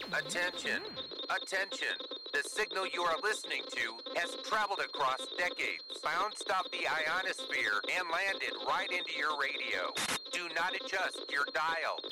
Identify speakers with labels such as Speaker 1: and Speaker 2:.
Speaker 1: Attention! Attention! The signal you are listening to has traveled across decades, bounced off the ionosphere, and landed right into your radio. Do not adjust your dial.